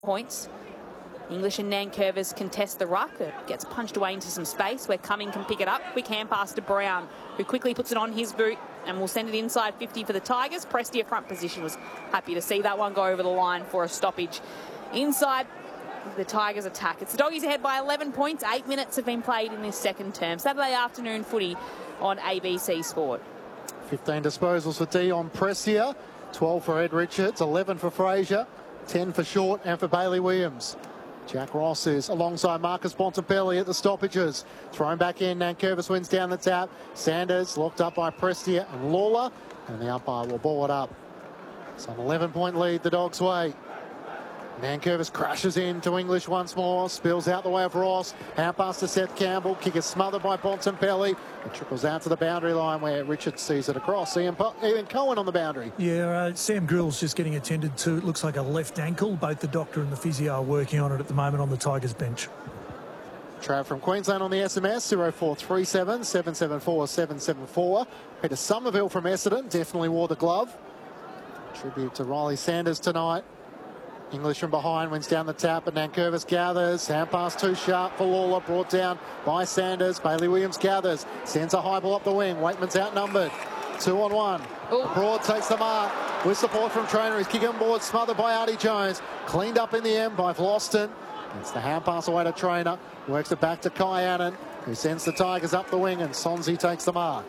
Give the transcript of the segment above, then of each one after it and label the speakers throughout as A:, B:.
A: points. English and Nankervis contest the ruck. It gets punched away into some space where Cumming can pick it up. Quick hand pass to Brown, who quickly puts it on his boot and will send it inside 50 for the Tigers. Prestia front position was happy to see that one go over the line for a stoppage. Inside the Tigers attack. It's the Doggies ahead by 11 points. 8 minutes have been played in this second term. Saturday afternoon footy on ABC Sport.
B: 15 disposals for Dion Prestia, 12 for Ed Richards, 11 for Fraser, 10 for Short and for Bailey Williams. Jack Ross is alongside Marcus Bontempelli at the stoppages. Thrown back in, Nankervis wins down the tap. Sanders locked up by Prestia and Lawler, and the umpire will ball it up. It's an 11-point lead the Dogs' way. Nankervis crashes into English once more, spills out the way of Ross. Hand pass to Seth Campbell, kick is smothered by Bontempelli. It trickles out to the boundary line where Richards sees it across. Ian Cohen on the boundary.
C: Yeah, Sam Grill's just getting attended to. It looks like a left ankle. Both the doctor and the physio are working on it at the moment on the Tigers bench.
B: Trav from Queensland on the SMS, 0437 774 774. Peter Somerville from Essendon definitely wore the glove. Tribute to Riley Sanders tonight. English from behind wins down the tap, and Nankervis gathers. Hand pass too sharp for Lawler, brought down by Sanders. Bailey Williams gathers, sends a high ball up the wing. Waitman's outnumbered. 2 on 1. Broad takes the mark with support from Trainer. He's kicking on board, smothered by Artie Jones. Cleaned up in the end by Vlosten. It's the hand pass away to Trainer. Works it back to Kai Annan, who sends the Tigers up the wing, and Sonsie takes the mark.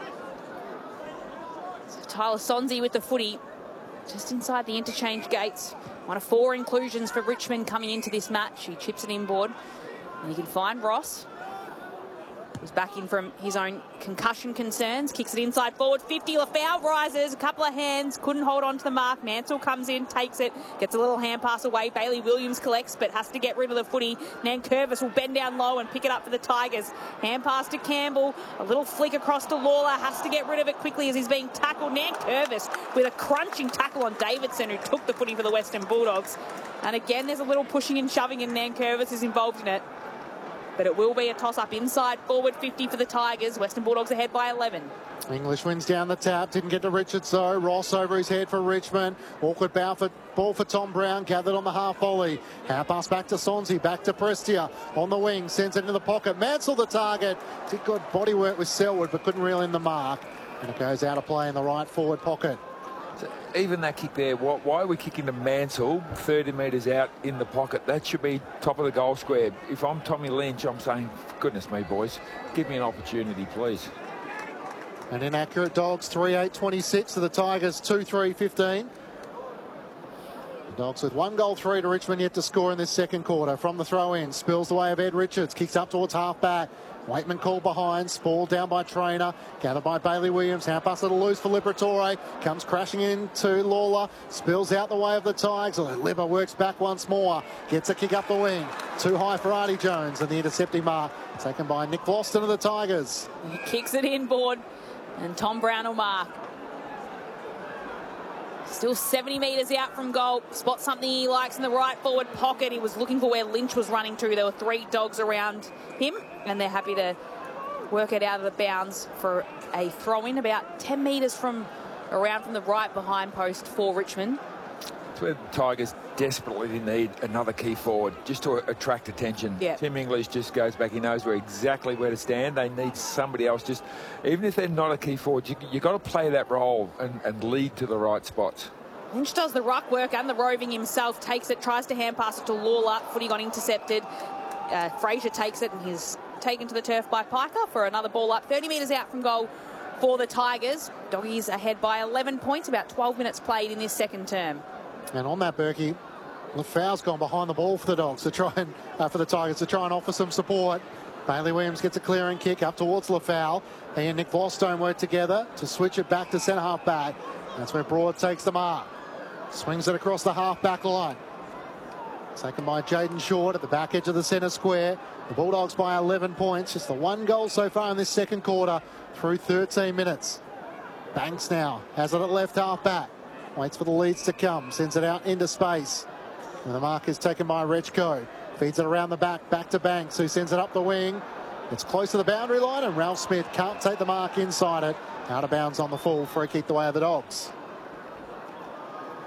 A: So Tyler Sonsie with the footy just inside the interchange gates. One of 4 inclusions for Richmond coming into this match. He chips it inboard. And you can find Ross. He's back in from his own concussion concerns. Kicks it inside forward 50. Lafau rises. A couple of hands. Couldn't hold on to the mark. Mansell comes in, takes it. Gets a little hand pass away. Bailey Williams collects but has to get rid of the footy. Nankervis will bend down low and pick it up for the Tigers. Hand pass to Campbell. A little flick across to Lawler. Has to get rid of it quickly as he's being tackled. Nankervis with a crunching tackle on Davidson, who took the footy for the Western Bulldogs. And again, there's a little pushing and shoving, and Nankervis is involved in it. But it will be a toss-up inside forward 50 for the Tigers. Western Bulldogs ahead by 11.
B: English wins down the tap. Didn't get to Richards though. Ross over his head for Richmond. Awkward ball for Tom Brown. Gathered on the half volley. Half pass back to Sonsie. Back to Prestia. On the wing. Sends it into the pocket. Mansell the target. Did good body work with Selwood but couldn't reel in the mark. And it goes out of play in the right forward pocket.
D: Even that kick there, why are we kicking to Mansell 30 metres out in the pocket? That should be top of the goal square. If I'm Tommy Lynch, I'm saying, goodness me, boys, give me an opportunity, please.
B: An inaccurate Dogs, 3-8-26 to the Tigers, 2-3-15. The Dogs with 1 goal 3 to Richmond yet to score in this second quarter. From the throw-in, spills the way of Ed Richards, kicks up towards half-back. Waitman called behind, spalled down by Trainer, gathered by Bailey Williams. Hand pass a little loose for Liberatore, comes crashing into Lawler, spills out the way of the Tigers. Libba works back once more, gets a kick up the wing, too high for Artie Jones, and the intercepting mark taken by Nick Vlosten of the Tigers.
A: He kicks it inboard, and Tom Brown will mark. Still 70 metres out from goal. Spots something he likes in the right forward pocket. He was looking for where Lynch was running to. There were 3 Dogs around him, and they're happy to work it out of the bounds for a throw-in about 10 metres from the right behind post for Richmond.
D: It's where the Tigers desperately need another key forward just to attract attention.
A: Yeah.
D: Tim English just goes back. He knows exactly where to stand. They need somebody else. Just even if they're not a key forward, you've got to play that role and lead to the right spots.
A: Lynch does the ruck work and the roving himself. Takes it, tries to hand pass it to Lawler. Footy got intercepted. Fraser takes it, and he's taken to the turf by Piker for another ball up. 30 metres out from goal for the Tigers. Doggies ahead by 11 points. About 12 minutes played in this second term.
B: And on that, Berkey, Lafau's gone behind the ball for the Dogs to try and for the Tigers to try and offer some support. Bailey Williams gets a clearing kick up towards Lafau. He and Nick Vlosten work together to switch it back to centre half back. That's where Broad takes the mark. Swings it across the half back line. Taken by Jaden Short at the back edge of the centre square. The Bulldogs by 11 points. Just the 1 goal so far in this second quarter through 13 minutes. Banks now has it at left half back. Waits for the leads to come. Sends it out into space. And the mark is taken by Rechko. Feeds it around the back to Banks, who sends it up the wing. It's close to the boundary line, and Ralph Smith can't take the mark inside it. Out of bounds on the full. Free kick the way of the Dogs.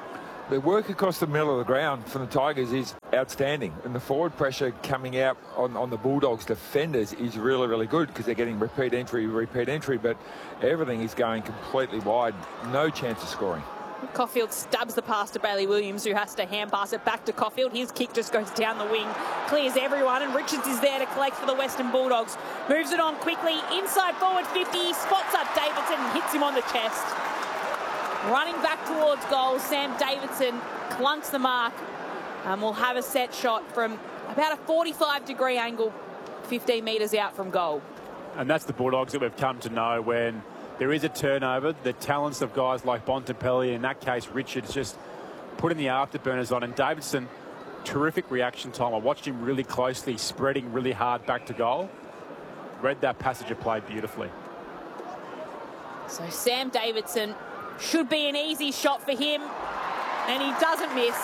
D: The work across the middle of the ground from the Tigers is outstanding, and the forward pressure coming out on the Bulldogs defenders is really, really good because they're getting repeat entry, but everything is going completely wide. No chance of scoring.
A: Caulfield stubs the pass to Bailey Williams, who has to hand pass it back to Caulfield. His kick just goes down the wing, clears everyone, and Richards is there to collect for the Western Bulldogs. Moves it on quickly, inside forward 50, spots up Davidson and hits him on the chest. Running back towards goal, Sam Davidson clunks the mark and will have a set shot from about a 45-degree angle, 15 metres out from goal.
E: And that's the Bulldogs that we've come to know. When there is a turnover, the talents of guys like Bontempelli, in that case Richards, just putting the afterburners on. And Davidson, terrific reaction time. I watched him really closely, spreading really hard back to goal. Read that passage of play beautifully.
A: So Sam Davidson, should be an easy shot for him, and he doesn't miss.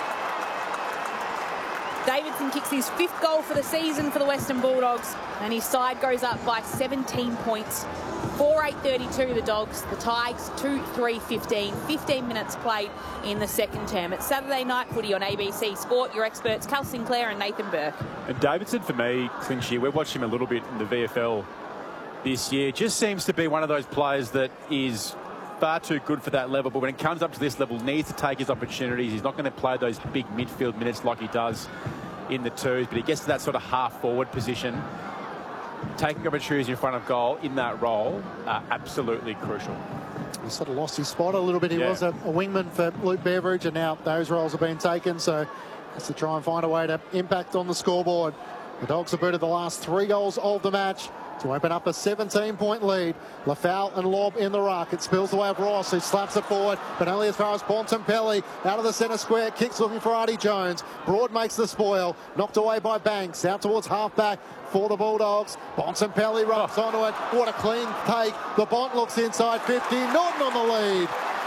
A: Davidson kicks his 5th goal for the season for the Western Bulldogs, and his side goes up by 17 points. 4-8-32 the Dogs, the Tigers 2-3-15. 15 minutes played in the second term. It's Saturday Night Footy on ABC Sport. Your experts, Cal Sinclair and Nathan Burke.
E: And Davidson, for me, Clinchy, we've watched him a little bit in the VFL this year. Just seems to be one of those players that is far too good for that level, but when it comes up to this level, needs to take his opportunities. He's not going to play those big midfield minutes like he does in the twos, but he gets to that sort of half-forward position. Taking opportunities in front of goal in that role are absolutely crucial.
B: He sort of lost his spot a little bit. He was a wingman for Luke Beveridge, and now those roles have been taken, so has to try and find a way to impact on the scoreboard. The Dogs have booted the last 3 goals of the match to open up a 17-point lead. Lafau and Lobb in the ruck. It spills the way of Ross, who slaps it forward, but only as far as Bontempelli. Out of the centre square, kicks looking for Artie Jones. Broad makes the spoil, knocked away by Banks. Out towards half-back for the Bulldogs. Bontempelli runs onto it. What a clean take. The Bont looks inside 50. Norton on the lead.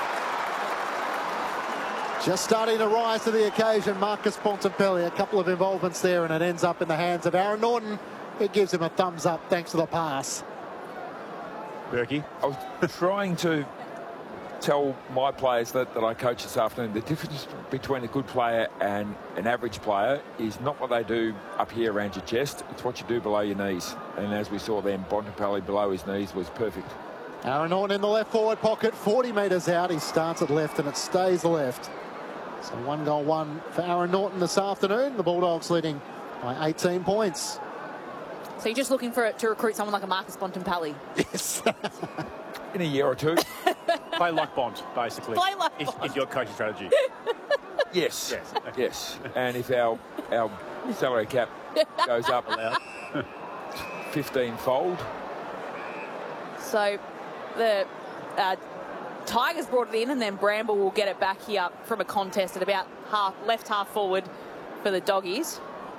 B: Just starting to rise to the occasion, Marcus Bontempelli. A couple of involvements there, and it ends up in the hands of Aaron Norton. It gives him a thumbs up thanks to the pass.
E: Berkey?
D: I was trying to tell my players that I coach this afternoon, the difference between a good player and an average player is not what they do up here around your chest, it's what you do below your knees. And as we saw then, Bontempelli below his knees was perfect.
B: Aaron Norton in the left forward pocket, 40 metres out. He starts at left and it stays left. So 1 goal, 1 for Aaron Norton this afternoon. The Bulldogs leading by 18 points.
A: So you're just looking to recruit someone like a Marcus Bontempelli?
B: Yes.
D: In a year or two.
E: Play like Bont, basically.
A: Play like Bont.
E: Is your coaching strategy.
D: Yes.
E: Yes. Okay.
D: Yes. And if our salary cap goes up 15-fold.
A: So the Tigers brought it in, and then Bramble will get it back here from a contest at about left half forward for the Doggies.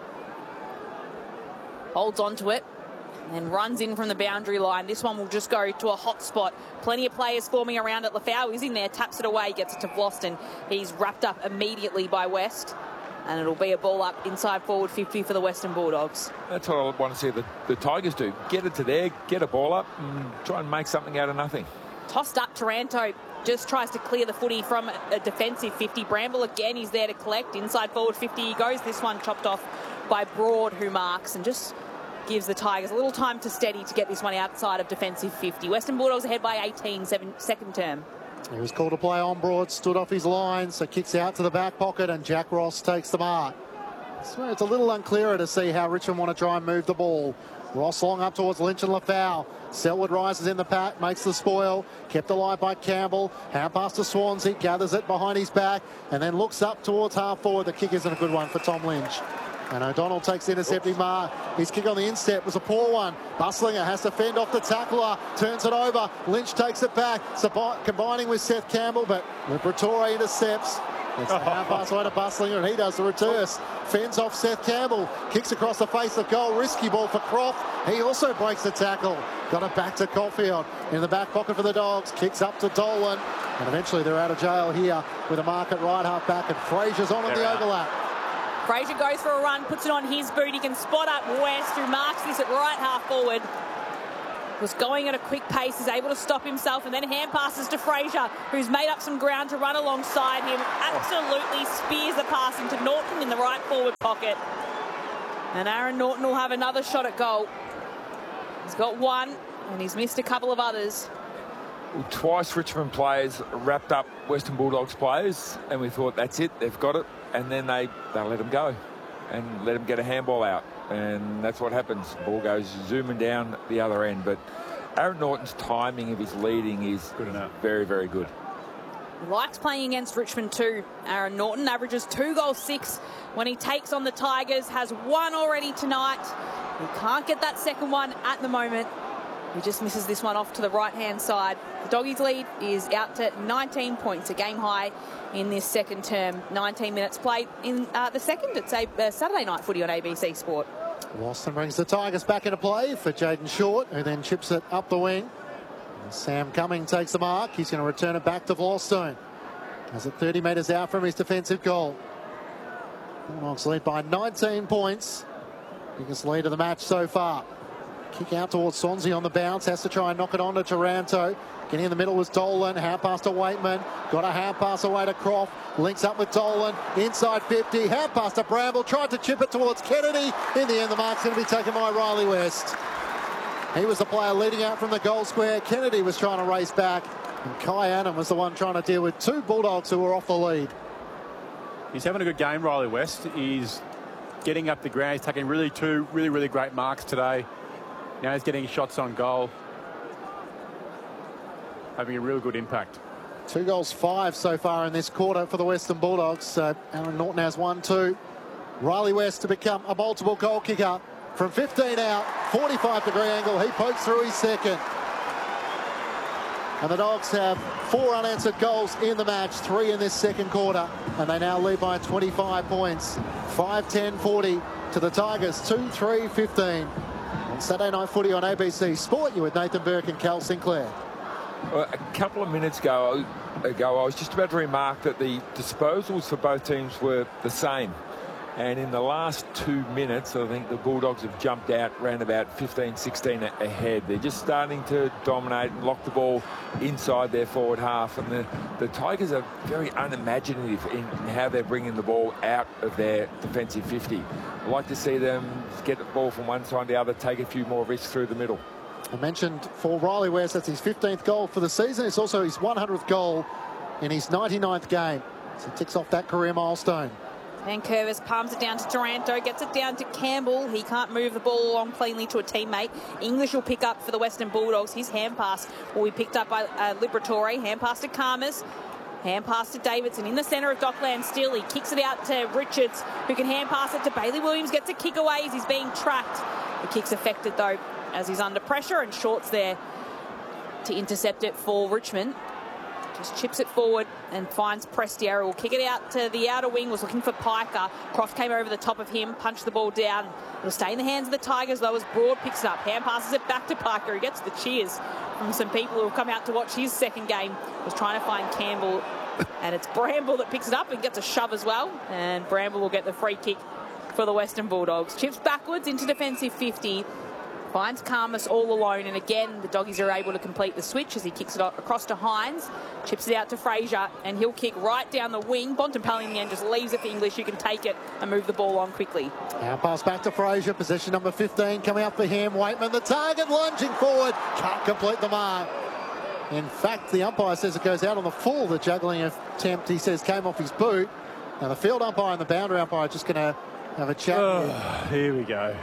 A: Holds onto it and then runs in from the boundary line. This one will just go to a hot spot. Plenty of players forming around it. Lafau is in there, taps it away, gets it to Vlosten. He's wrapped up immediately by West, and it'll be a ball up inside forward 50 for the Western Bulldogs.
D: That's what I want to see the Tigers do. Get it to there, get a ball up, and try and make something out of nothing.
A: Tossed up, Taranto just tries to clear the footy from a defensive 50. Bramble again, he's there to collect. Inside forward 50 he goes. This one chopped off by Broad, who marks and just gives the Tigers a little time to steady to get this one outside of defensive 50. Western Bulldogs ahead by 18, second term.
B: He was called to play on. Broad stood off his line, so kicks out to the back pocket, and Jack Ross takes the mark. So it's a little unclearer to see how Richmond want to try and move the ball. Ross long up towards Lynch and Lafau. Selwood rises in the pack, makes the spoil. Kept alive by Campbell. Hand pass to Swansea, gathers it behind his back, and then looks up towards half forward. The kick isn't a good one for Tom Lynch. And O'Donnell takes the intercepting mark. His kick on the instep was a poor one. Buslinger has to fend off the tackler, turns it over. Lynch takes it back, combining with Seth Campbell, but Liberatore intercepts. It's the hand pass away to Buslinger, and he does the reverse. Fends off Seth Campbell, kicks across the face of goal. Risky ball for Croft. He also breaks the tackle. Got it back to Caulfield in the back pocket for the Dogs. Kicks up to Dolan, and eventually they're out of jail here with a mark at right half back, and Frazier's on the overlap.
A: Frazier goes for a run, puts it on his boot. He can spot up West, who marks this at right half forward. was going at a quick pace, is able to stop himself, and then hand passes to Fraser, who's made up some ground to run alongside him. Absolutely spears the pass into Norton in the right forward pocket. And Aaron Norton will have another shot at goal. He's got one, and he's missed a couple of others.
D: Well, twice Richmond players wrapped up Western Bulldogs players, and we thought, that's it, they've got it. And then they let them go and let them get a handball out. And that's what happens. The ball goes zooming down the other end. But Aaron Norton's timing of his leading is good enough. Very, very good.
A: He likes playing against Richmond too. Aaron Norton averages 2 goals 6 when he takes on the Tigers. Has one already tonight. He can't get that second one at the moment. He just misses this one off to the right-hand side. The Doggies lead is out to 19 points, a game high in this second term. 19 minutes played in the second. It's a Saturday night footy on ABC Sport.
B: Waston brings the Tigers back into play for Jaden Short, who then chips it up the wing. And Sam Cumming takes the mark. He's going to return it back to Vlostone. Has it 30 metres out from his defensive goal. Bulldogs lead by 19 points. Biggest lead of the match so far. Kick out towards Sonsie on the bounce. Has to try and knock it on to Taranto. Getting in the middle was Dolan. Hand pass to Waitman. Got a hand pass away to Croft. Links up with Dolan. Inside 50. Hand pass to Bramble. Tried to chip it towards Kennedy. In the end, the mark's going to be taken by Riley West. He was the player leading out from the goal square. Kennedy was trying to race back. And Kai Adam was the one trying to deal with 2 Bulldogs who were off the lead.
E: He's having a good game, Riley West. He's getting up the ground. He's taking two really great marks today. Now he's getting shots on goal. Having a real good impact.
B: 2 goals 5 so far in this quarter for the Western Bulldogs. So Aaron Norton has 1-2. Riley West to become a multiple goal kicker from 15 out, 45-degree angle. He pokes through his second. And the Dogs have 4 unanswered goals in the match, 3 in this second quarter. And they now lead by 25 points. 5-10-40 to the Tigers, 2-3-15. On Saturday Night Footy on ABC Sport, you with Nathan Burke and Cal Sinclair.
D: Well, a couple of minutes ago, I was just about to remark that the disposals for both teams were the same. And in the last 2 minutes, I think the Bulldogs have jumped out around about 15-16 ahead. They're just starting to dominate and lock the ball inside their forward half. And the Tigers are very unimaginative in how they're bringing the ball out of their defensive 50. I like to see them get the ball from one side to the other, take a few more risks through the middle.
B: I mentioned for Riley West, that's his 15th goal for the season. It's also his 100th goal in his 99th game. So he ticks off that career milestone.
A: And Curvis palms it down to Taranto, gets it down to Campbell. He can't move the ball along cleanly to a teammate. English will pick up for the Western Bulldogs. His hand pass will be picked up by Liberatore. Hand pass to Karmas. Hand pass to Davidson in the centre of Dockland still. He kicks it out to Richards, who can hand pass it to Bailey Williams. Gets a kick away as he's being tracked. The kick's affected, though, as he's under pressure, and Short's there to intercept it for Richmond. Just chips it forward and finds Prestiero. Will kick it out to the outer wing. Was looking for Piker. Croft came over the top of him, punched the ball down. It'll stay in the hands of the Tigers, though, as Broad picks it up. Hand passes it back to Piker. He gets the cheers from some people who have come out to watch his second game. Was trying to find Campbell, and it's Bramble that picks it up and gets a shove as well. And Bramble will get the free kick for the Western Bulldogs. Chips backwards into defensive 50. Finds Karmas all alone, and again the Doggies are able to complete the switch as he kicks it across to Hines, chips it out to Fraser, and he'll kick right down the wing. Bontempelli in the end just leaves it for English, who can take it and move the ball on quickly.
B: Now pass back to Fraser, possession number 15 coming up for him. Waitman, the target, lunging forward, can't complete the mark. In fact, the umpire says it goes out on the full. The juggling attempt, he says, came off his boot. Now the field umpire and the boundary umpire are just going to have a chat.
E: Here we go.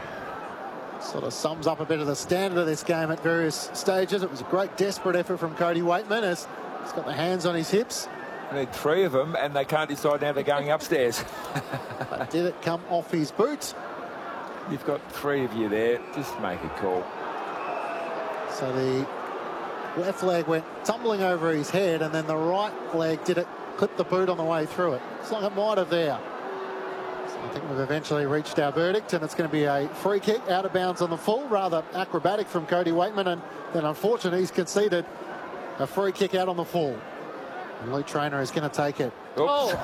B: Sort of sums up a bit of the standard of this game at various stages. It was a great desperate effort from Cody Waitman as he's got the hands on his hips.
D: They need 3 of them and they can't decide now they're going upstairs.
B: But did it come off his boot?
D: You've got 3 of you there. Just make a call.
B: So the left leg went tumbling over his head, and then the right leg did it clip the boot on the way through it. It's like it might have there. I think we've eventually reached our verdict, and it's going to be a free kick out of bounds on the full. Rather acrobatic from Cody Waitman, and then unfortunately he's conceded a free kick out on the full. And Luke Traynor is going to take it.
D: Oh.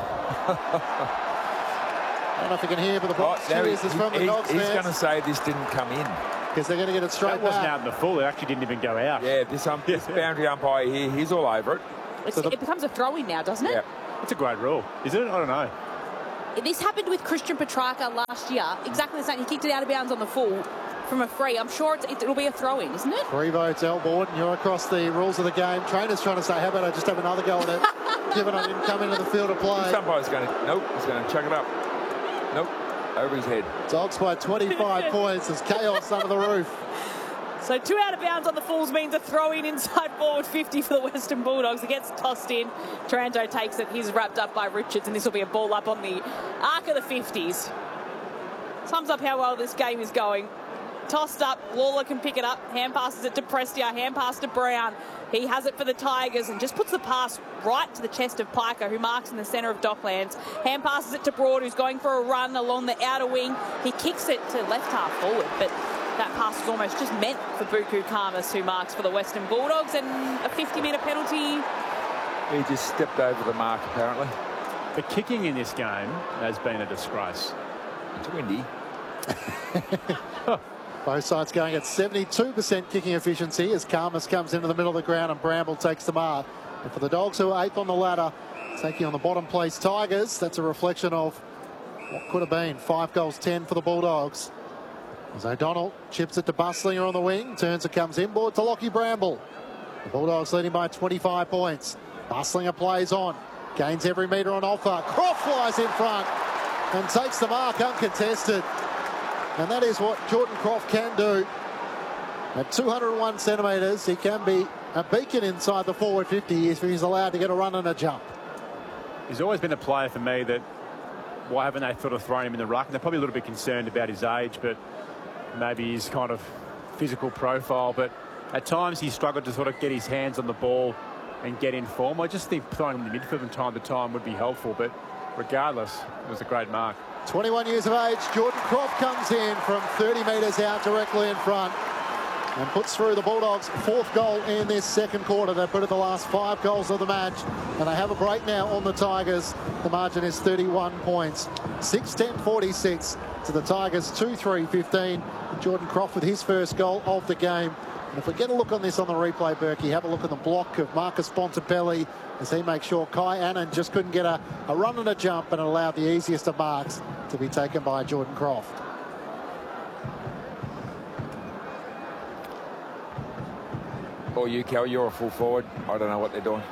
B: I don't know if you can hear, but the box cheers is from the Dogs.
D: He's going to say this didn't come in.
B: because they're going to get it straight
E: That wasn't
B: back.
E: out in the full. It actually didn't even go out.
D: Yeah, this boundary umpire here, he's all over it.
A: It becomes a throw-in now, doesn't it?
D: Yeah.
E: It's a great rule. Is it? I don't know.
A: This happened with Christian Petrarca last year. Exactly the same. He kicked it out of bounds on the full from a free. I'm sure it'll be a throw-in, isn't it?
B: 3 votes, Al Borden. You're across the rules of the game. Trainer's trying to say, how about I just have another go at it, given I didn't come into the field of play.
D: This umpire's going to, nope, he's going to chuck it up. Nope, over his head.
B: Dogs by 25 points. There's chaos under the roof.
A: So 2 out of bounds on the Fulls means a throw-in inside forward 50 for the Western Bulldogs. It gets tossed in. Taranto takes it. He's wrapped up by Richards, and this will be a ball up on the arc of the 50s. Sums up how well this game is going. Tossed up. Lawler can pick it up. Hand passes it to Prestia. Hand pass to Brown. He has it for the Tigers and just puts the pass right to the chest of Piker, who marks in the centre of Docklands. Hand passes it to Broad, who's going for a run along the outer wing. He kicks it to left half forward, but that pass was almost just meant for Buku Khamis, who marks for the Western Bulldogs, and a 50-metre penalty.
D: He just stepped over the mark, apparently.
E: The kicking in this game has been a disgrace.
D: It's windy.
B: Both sides going at 72% kicking efficiency as Khamis comes into the middle of the ground and Bramble takes the mark. And for the Dogs, who are 8th on the ladder, taking on the bottom place Tigers, that's a reflection of what could have been 5 goals 10 for the Bulldogs. As O'Donnell chips it to Buslinger on the wing, turns it, comes inboard to Lockie Bramble. The Bulldogs leading by 25 points. Buslinger plays on, gains every metre on offer. Croft flies in front and takes the mark uncontested. And that is what Jordan Croft can do. At 201 centimetres, he can be a beacon inside the forward 50 if he's allowed to get a run and a jump.
E: He's always been a player for me that, why haven't they sort of thrown him in the ruck? And they're probably a little bit concerned about his age, but maybe his kind of physical profile. But at times he's struggled to sort of get his hands on the ball and get in form. I just think throwing him in the midfield from time to time would be helpful, but regardless, it was a great mark.
B: 21 years of age, Jordan Croft comes in from 30 metres out directly in front and puts through the Bulldogs' 4th goal in this second quarter. They've put in the last 5 goals of the match, and they have a break now on the Tigers. The margin is 31 points. 6-10-46 to the Tigers, 2-3-15. Jordan Croft with his first goal of the game. And if we get a look on this on the replay, Berkey, have a look at the block of Marcus Bontempelli as he makes sure Kai Annan just couldn't get a run and a jump, and allowed the easiest of marks to be taken by Jordan Croft.
D: Or you, Cal, you're a full forward. I don't know what they're doing.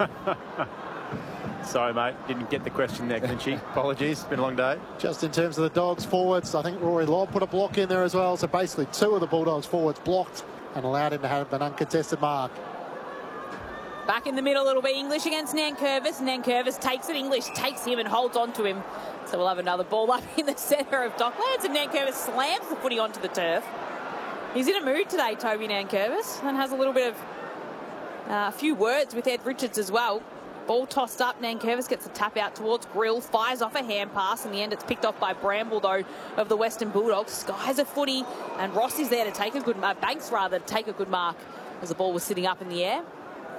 E: Sorry, mate. Didn't get the question there, Clinchy. Apologies. It's been a long day.
B: Just in terms of the Dogs forwards, I think Rory Lobb put a block in there as well. So basically 2 of the Bulldogs forwards blocked and allowed him to have an uncontested mark.
A: Back in the middle, it'll be English against Nankervis. Nankervis takes it. English takes him and holds on to him. So we'll have another ball up in the centre of Docklands, and Nankervis slams the footy onto the turf. He's in a mood today, Toby Nankervis, and has a little bit of a few words with Ed Richards as well. Ball tossed up. Nankervis gets a tap out towards Grill, fires off a hand pass. In the end, it's picked off by Bramble, though, of the Western Bulldogs. Skies a footy, and Ross is there to take a good mark. Banks, rather, to take a good mark as the ball was sitting up in the air.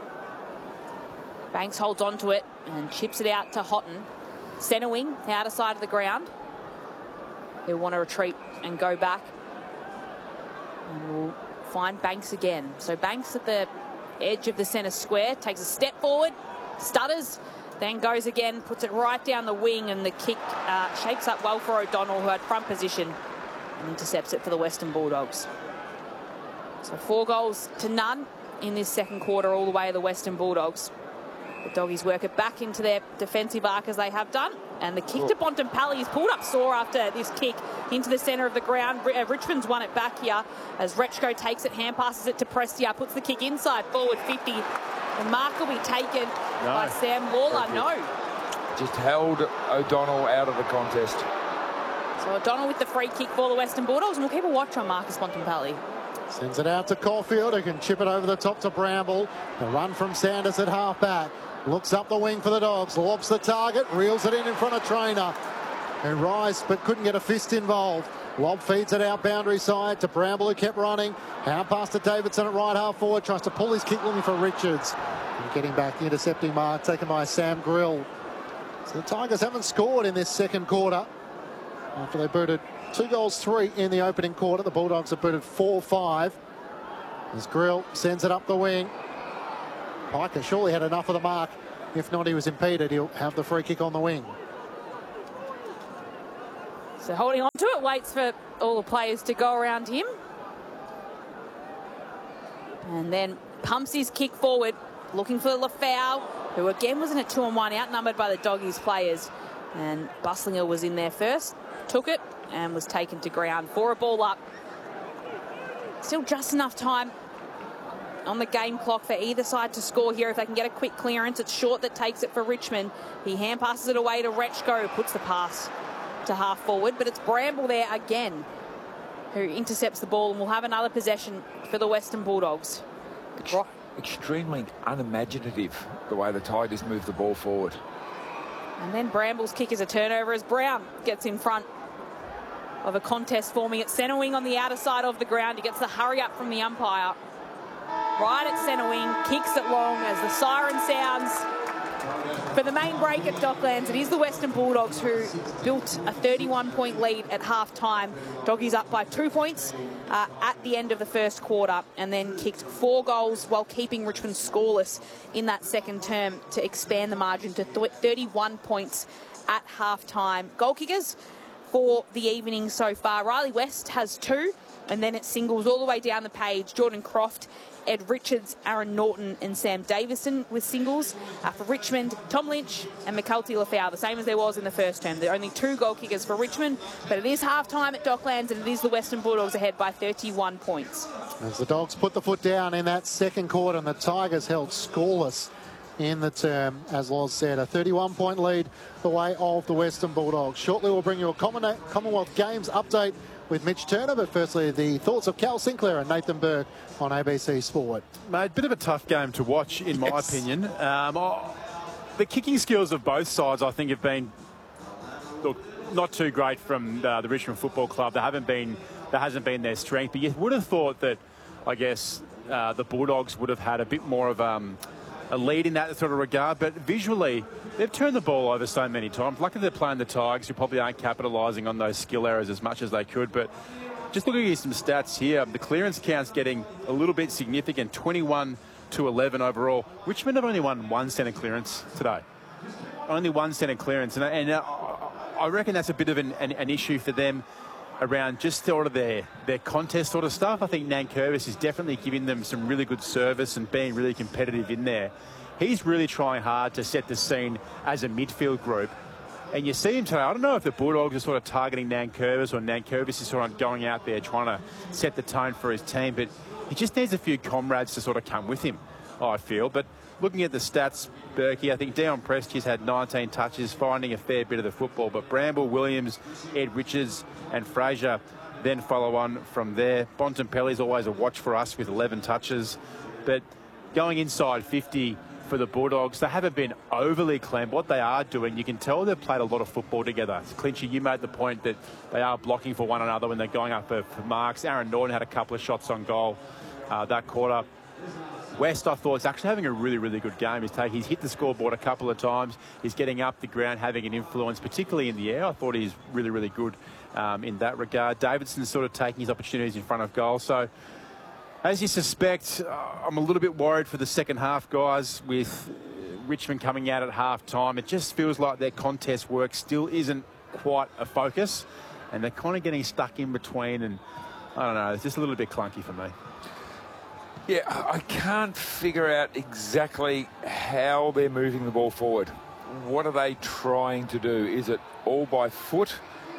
A: Banks holds on to it and chips it out to Houghton. Centre wing, outer side of the ground. He'll want to retreat and go back. And we'll find Banks again. So Banks at the edge of the centre square, takes a step forward, stutters, then goes again, puts it right down the wing, and the kick shapes up well for O'Donnell, who had front position, and intercepts it for the Western Bulldogs. So 4 goals to none in this second quarter, all the way to the Western Bulldogs. The Doggies work it back into their defensive arc as they have done. And the kick to Bontempelli is pulled up sore after this kick into the centre of the ground. Richmond's won it back here as Rechko takes it, hand passes it to Prestia, puts the kick inside forward 50. The mark will be taken by Sam Lawler. No.
D: Just held O'Donnell out of the contest.
A: So O'Donnell with the free kick for the Western Bulldogs, and we'll keep a watch on Marcus Bontempelli.
B: Sends it out to Caulfield, who can chip it over the top to Bramble. The run from Sanders at half-back. Looks up the wing for the Dogs, lobs the target, reels it in front of Trainer. And Rice, but couldn't get a fist involved. Lob feeds it out boundary side to Bramble, who kept running. Hand pass to Davidson at right half forward, tries to pull his kick looking for Richards. And getting back, the intercepting mark taken by Sam Grill. So the Tigers haven't scored in this second quarter. After they booted 2-3 in the opening quarter, the Bulldogs have booted 4-5. As Grill sends it up the wing. Piker surely had enough of the mark. If not, he was impeded. He'll have the free kick on the wing.
A: So holding on to it, waits for all the players to go around him. And then pumps his kick forward, looking for Lafau, who again was in a 2-on-1, outnumbered by the Doggies players. And Buslinger was in there first, took it, and was taken to ground for a ball up. Still just enough time on the game clock for either side to score here. If they can get a quick clearance, it's Short that takes it for Richmond. He hand passes it away to Rechko, who puts the pass to half forward, but it's Bramble there again who intercepts the ball, and will have another possession for the Western Bulldogs.
D: Extremely unimaginative the way the Tigers move the ball forward.
A: And then Bramble's kick is a turnover as Brown gets in front of a contest forming at centre wing on the outer side of the ground. He gets the hurry up from the umpire. Right at centre wing, kicks it long as the siren sounds for the main break at Docklands. It is the Western Bulldogs who built a 31-point lead at half-time. Doggies up by 2 points at the end of the first quarter, and then kicked 4 goals while keeping Richmond scoreless in that second term to expand the margin to 31 points at half-time. Goal kickers for the evening so far. Riley West has 2, and then it singles all the way down the page. Jordan Croft, Ed Richards, Aaron Norton and Sam Davison with singles. For Richmond, Tom Lynch and McCulty Lafau, the same as there was in the first term. There are only 2 goal kickers for Richmond, but it is half-time at Docklands, and it is the Western Bulldogs ahead by 31 points.
B: As the Dogs put the foot down in that second quarter, and the Tigers held scoreless in the term, as Loz said, a 31-point lead the way of the Western Bulldogs. Shortly we'll bring you a Commonwealth Games update with Mitch Turner, but firstly the thoughts of Cal Sinclair and Nathan Burke on ABC Sport.
E: Mate, bit of a tough game to watch in my opinion. The kicking skills of both sides I think have been, look, not too great from the Richmond Football Club. That hasn't been their strength, but you would have thought that, I guess, the Bulldogs would have had a bit more of a lead in that sort of regard, but visually they've turned the ball over so many times. Luckily they're playing the Tigers, who probably aren't capitalising on those skill errors as much as they could, but just looking at some stats here, the clearance count's getting a little bit significant, 21 to 11 overall. Richmond have only won 1 centre clearance today. Only 1 centre clearance, and I reckon that's a bit of an issue for them around just sort of their contest sort of stuff. I think Nankervis is definitely giving them some really good service and being really competitive in there. He's really trying hard to set the scene as a midfield group. And you see him today. I don't know if the Bulldogs are sort of targeting Nankervis, or Nankervis is sort of going out there trying to set the tone for his team, but he just needs a few comrades to sort of come with him, I feel. But looking at the stats, Berkey, I think Dion Presti's had 19 touches, finding a fair bit of the football, but Bramble, Williams, Ed Richards and Fraser then follow on from there. Bontempelli's always a watch for us with 11 touches, but going inside 50 for the Bulldogs, they haven't been overly clean. What they are doing, you can tell they've played a lot of football together. Clinchy, you made the point that they are blocking for one another when they're going up for marks. Aaron Norton had a couple of shots on goal that quarter. West, I thought, is actually having a really, really good game. He's hit the scoreboard a couple of times. He's getting up the ground, having an influence, particularly in the air. I thought he's really, really good in that regard. Davidson's sort of taking his opportunities in front of goal. So, as you suspect, I'm a little bit worried for the second half, guys, with Richmond coming out at half-time. It just feels like their contest work still isn't quite a focus, and they're kind of getting stuck in between, and I don't know, it's just a little bit clunky for me.
D: Yeah, I can't figure out exactly how they're moving the ball forward. What are they trying to do? Is it all by foot?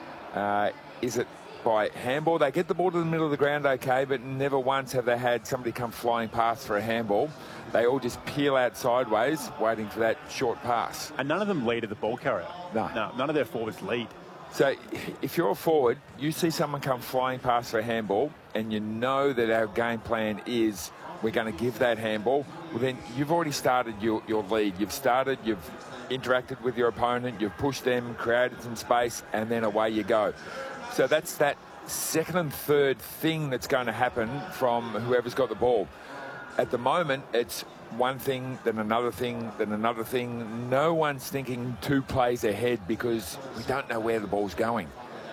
D: Is it by handball? They get the ball to the middle of the ground okay, but never once have they had somebody come flying past for a handball. They all just peel out sideways, waiting for that short pass.
E: And none of them lead at the ball carrier.
D: No,
E: none of their forwards lead.
D: So if you're a forward, you see someone come flying past for a handball, and you know that our game plan is we're going to give that handball, well then you've already started your lead. You've interacted with your opponent, you've pushed them, created some space, and then away you go. So that's that second and third thing that's going to happen from whoever's got the ball. At the moment, it's one thing, then another thing, then another thing. No one's thinking 2 plays ahead because we don't know where the ball's going.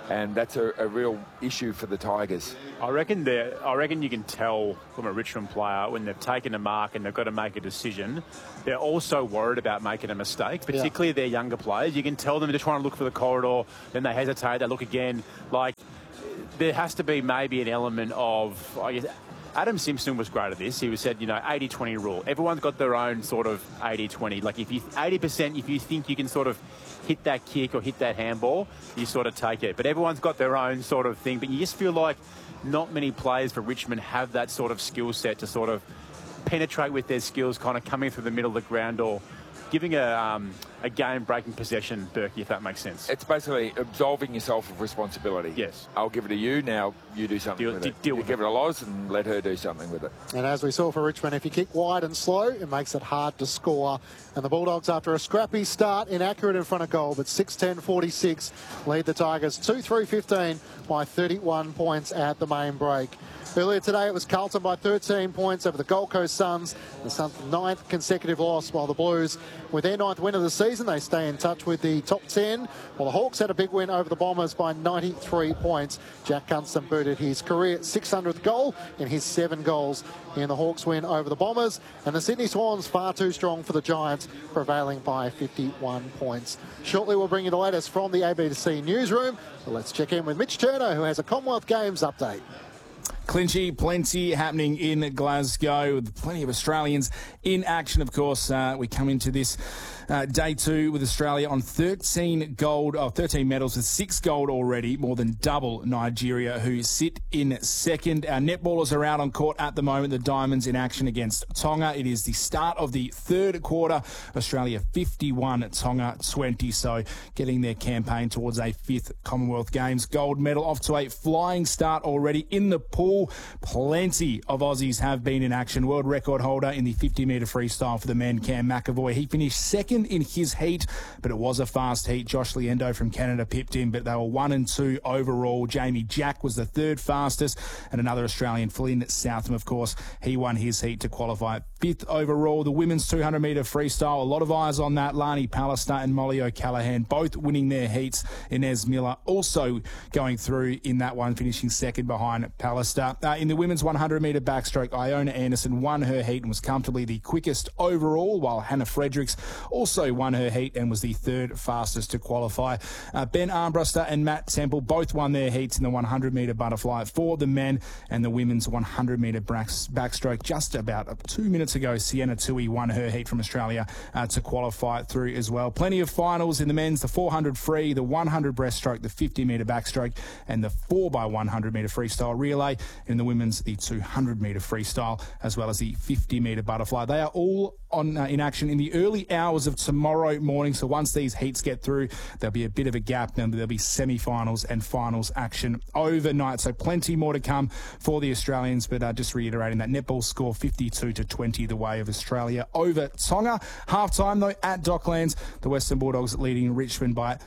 D: And that's a real issue for the Tigers.
E: I reckon you can tell from a Richmond player when they've taken a mark and they've got to make a decision, they're also worried about making a mistake, particularly their younger players. You can tell them they're trying to look for the corridor, then they hesitate, they look again. Like, there has to be maybe an element of, I guess, Adam Simpson was great at this. He said, 80-20 rule. Everyone's got their own sort of 80-20. Like, if you 80%, if you think you can sort of hit that kick or hit that handball, you sort of take it. But everyone's got their own sort of thing. But you just feel like not many players for Richmond have that sort of skill set to sort of penetrate with their skills, kind of coming through the middle of the ground or giving a game-breaking possession, Berkey, if that makes sense.
D: It's basically absolving yourself of responsibility.
E: Yes.
D: I'll give it to you, now you do something with it. You give it to Loz and let her do something with it.
B: And as we saw for Richmond, if you kick wide and slow, it makes it hard to score. And the Bulldogs, after a scrappy start, inaccurate in front of goal, but 6-10-46, lead the Tigers 2-3-15 by 31 points at the main break. Earlier today, it was Carlton by 13 points over the Gold Coast Suns. The Suns' 9th consecutive loss, while the Blues, with their 9th win of the season, they stay in touch with the top 10. While the Hawks had a big win over the Bombers by 93 points. Jack Gunston booted his career 600th goal in his 7 goals in the Hawks win over the Bombers. And the Sydney Swans, far too strong for the Giants, prevailing by 51 points. Shortly, we'll bring you the latest from the ABC newsroom. But let's check in with Mitch Turner, who has a Commonwealth Games update.
F: Clinchy, plenty happening in Glasgow, with plenty of Australians in action, of course. We come into this day 2 with Australia on 13 medals with 6 gold already, more than double Nigeria, who sit in second. Our netballers are out on court at the moment, the Diamonds in action against Tonga. It is the start of the third quarter. Australia 51, Tonga 20, so getting their campaign towards a 5th Commonwealth Games gold medal. Off to a flying start already in the pool. Plenty of Aussies have been in action. World record holder in the 50-metre freestyle for the men, Cam McAvoy. He finished second in his heat, but it was a fast heat. Josh Liendo from Canada pipped him, but they were 1 and 2 overall. Jamie Jack was the 3rd fastest, and another Australian, Flynn Southam, of course, he won his heat to qualify 5th overall. The women's 200-metre freestyle, a lot of eyes on that. Lani Pallister and Molly O'Callaghan both winning their heats. Inez Miller also going through in that one, finishing second behind Pallister. In the women's 100-metre backstroke, Iona Anderson won her heat and was comfortably the quickest overall, while Hannah Fredericks also won her heat and was the 3rd fastest to qualify. Ben Armbruster and Matt Temple both won their heats in the 100-metre butterfly for the men, and the women's 100-metre backstroke just about 2 minutes ago. Sienna Tui won her heat from Australia to qualify through as well. Plenty of finals in the men's, the 400 free, the 100 breaststroke, the 50-metre backstroke, and the 4x100-metre freestyle relay. In the women's, the 200-metre freestyle, as well as the 50-metre butterfly. They are all in action in the early hours of tomorrow morning. So once these heats get through, there'll be a bit of a gap. Then there'll be semi-finals and finals action overnight. So plenty more to come for the Australians. But just reiterating that netball score 52-20 the way of Australia over Tonga. Half-time, though, at Docklands, the Western Bulldogs leading Richmond by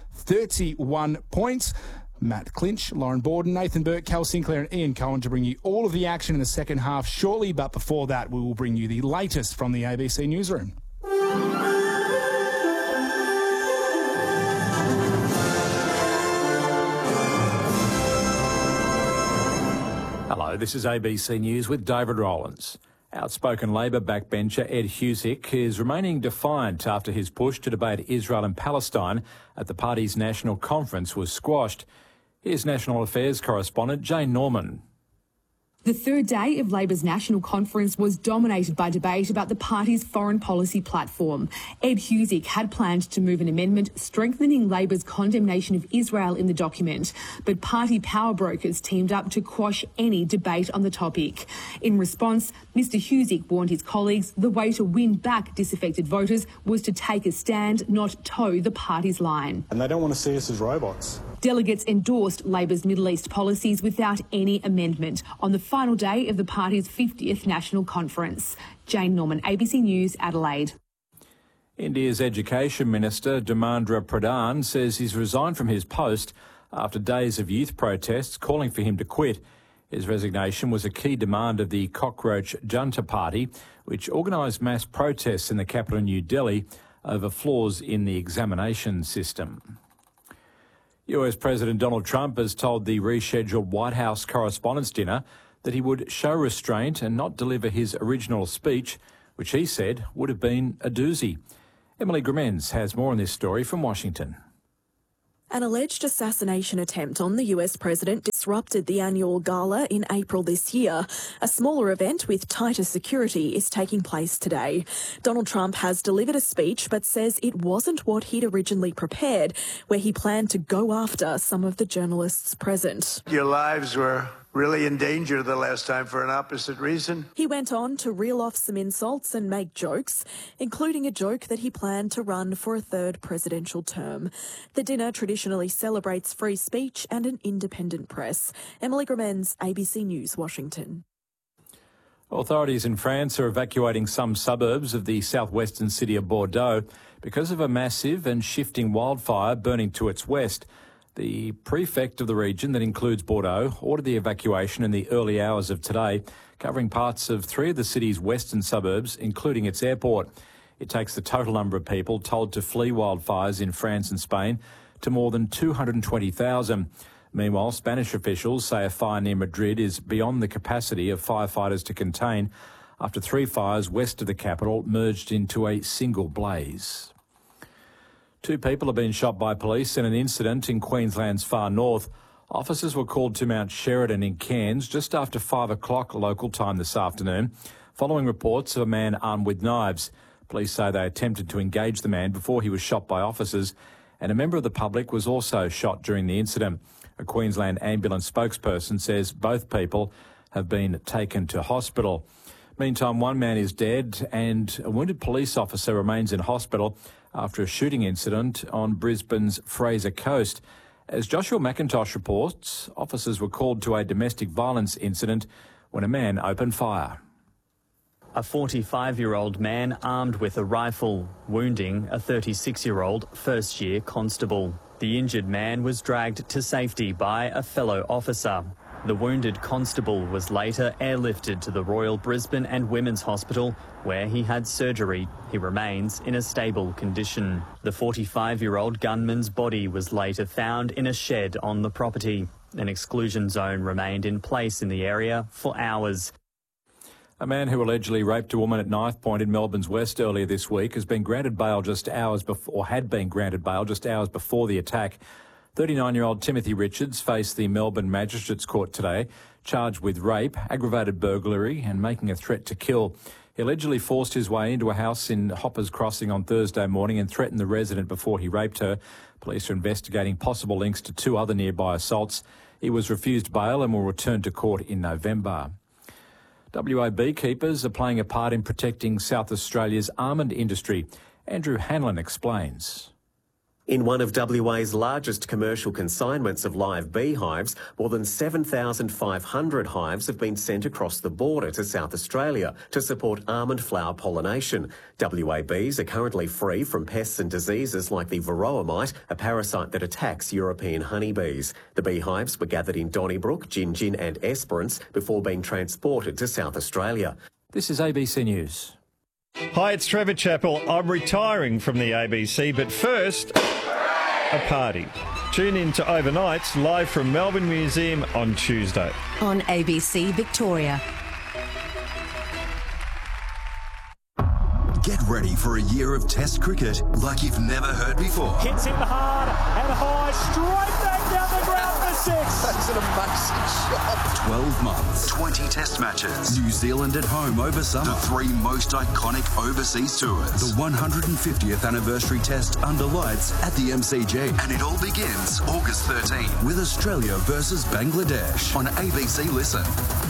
F: 31 points. Matt Clinch, Lauren Borden, Nathan Burke, Cal Sinclair and Ian Cohen to bring you all of the action in the second half shortly. But before that, we will bring you the latest from the ABC newsroom.
G: Hello, this is ABC News with David Rowlands. Outspoken Labor backbencher Ed Husic is remaining defiant after his push to debate Israel and Palestine at the party's national conference was squashed. Here's National Affairs correspondent Jane Norman.
H: The third day of Labor's national conference was dominated by debate about the party's foreign policy platform. Ed Husic had planned to move an amendment strengthening Labor's condemnation of Israel in the document, but party power brokers teamed up to quash any debate on the topic. In response, Mr Husic warned his colleagues the way to win back disaffected voters was to take a stand, not toe the party's line.
I: And they don't want to see us as robots.
H: Delegates endorsed Labor's Middle East policies without any amendment on the final day of the party's 50th national conference. Jane Norman, ABC News, Adelaide.
G: India's Education Minister Dharmendra Pradhan says he's resigned from his post after days of youth protests calling for him to quit. His resignation was a key demand of the Cockroach Junta Party, which organised mass protests in the capital New Delhi over flaws in the examination system. US President Donald Trump has told the rescheduled White House Correspondents' Dinner that he would show restraint and not deliver his original speech, which he said would have been a doozy. Emily Grimenz has more on this story from Washington.
J: An alleged assassination attempt on the US president disrupted the annual gala in April this year. A smaller event with tighter security is taking place today. Donald Trump has delivered a speech but says it wasn't what he'd originally prepared, where he planned to go after some of the journalists present.
K: Your lives were really in danger the last time for an opposite reason.
J: He went on to reel off some insults and make jokes, including a joke that he planned to run for a third presidential term. The dinner traditionally celebrates free speech and an independent press. Emily Grimenz, ABC News, Washington.
G: Authorities in France are evacuating some suburbs of the southwestern city of Bordeaux because of a massive and shifting wildfire burning to its west. The prefect of the region that includes Bordeaux ordered the evacuation in the early hours of today, covering parts of 3 of the city's western suburbs, including its airport. It takes the total number of people told to flee wildfires in France and Spain to more than 220,000. Meanwhile, Spanish officials say a fire near Madrid is beyond the capacity of firefighters to contain after 3 fires west of the capital merged into a single blaze. 2 people have been shot by police in an incident in Queensland's far north. Officers were called to Mount Sheridan in Cairns just after 5 o'clock local time this afternoon, following reports of a man armed with knives. Police say they attempted to engage the man before he was shot by officers, and a member of the public was also shot during the incident. A Queensland ambulance spokesperson says both people have been taken to hospital. Meantime, 1 man is dead and a wounded police officer remains in hospital after a shooting incident on Brisbane's Fraser Coast. As Joshua McIntosh reports, officers were called to a domestic violence incident when a man opened fire.
L: A 45-year-old man armed with a rifle, wounding a 36-year-old first-year constable. The injured man was dragged to safety by a fellow officer. The wounded constable was later airlifted to the Royal Brisbane and Women's Hospital, where he had surgery. He remains in a stable condition. The 45-year-old gunman's body was later found in a shed on the property. An exclusion zone remained in place in the area for hours.
G: A man who allegedly raped a woman at Knife Point in Melbourne's West earlier this week has been granted bail just hours before, or had been granted bail just hours before the attack. 39-year-old Timothy Richards faced the Melbourne Magistrates Court today, charged with rape, aggravated burglary and making a threat to kill. He allegedly forced his way into a house in Hoppers Crossing on Thursday morning and threatened the resident before he raped her. Police are investigating possible links to 2 other nearby assaults. He was refused bail and will return to court in November. WA beekeepers are playing a part in protecting South Australia's almond industry. Andrew Hanlon explains.
M: In one of WA's largest commercial consignments of live beehives, more than 7,500 hives have been sent across the border to South Australia to support almond flower pollination. WA bees are currently free from pests and diseases like the varroa mite, a parasite that attacks European honeybees. The beehives were gathered in Donnybrook, Gingin and Esperance before being transported to South Australia.
G: This is ABC News.
N: Hi, it's Trevor Chappell. I'm retiring from the ABC, but first, a party. Tune in to Overnights live from Melbourne Museum on Tuesday.
O: On ABC Victoria.
P: Get ready for a year of Test cricket like you've never heard before.
Q: Hits him hard and high, straight back down the ground for 6.
P: That's an amazing shot. 12 months, 20 Test matches. New Zealand at home over summer. The 3 most iconic overseas tours. The 150th anniversary Test under lights at the MCG. And it all begins August 13 with Australia versus Bangladesh on ABC Listen.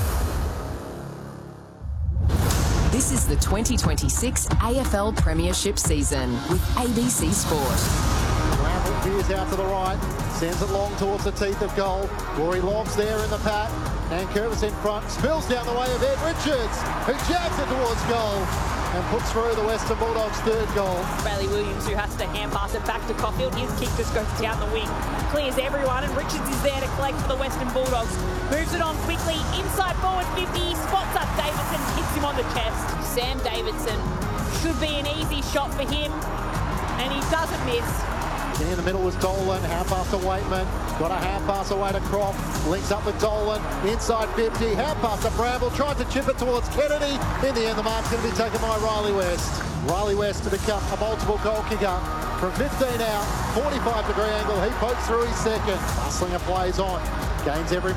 O: This is the 2026 AFL Premiership season with ABC Sport.
B: Lambert veers out to the right, sends it long towards the teeth of goal. Rory Lob's there in the pack. And Curtis in front, spills down the way of Ed Richards, who jabs it towards goal and puts through the Western Bulldogs' 3rd goal.
A: Bailey Williams, who has to hand pass it back to Caulfield. His kick just goes down the wing, clears everyone, and Richards is there to collect for the Western Bulldogs. Moves it on quickly, inside forward 50, spots up Davidson, hits him on the chest. Sam Davidson, should be an easy shot for him, and he doesn't miss.
B: In the middle was Dolan, half pass to Waitman. Got a half pass away to Croft. Links up with Dolan, inside 50. Half pass to Bramble, tried to chip it towards Kennedy. In the end, the mark's going to be taken by Riley West. Riley West to become a multiple goal kicker. From 15 out, 45-degree angle, he pokes through his second. Bustlinger plays on, gains every